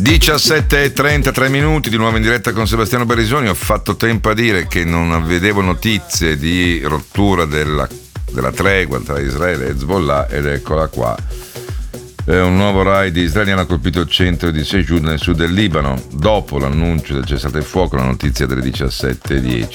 17:33 minuti, di nuovo in diretta con Sebastiano Berisoni. Ho fatto tempo a dire che non vedevo notizie di rottura della tregua tra Israele e Hezbollah, ed eccola qua. Un nuovo raid israeliano ha colpito il centro di Sejud nel sud del Libano. Dopo l'annuncio del cessate il fuoco, la notizia delle 17:10.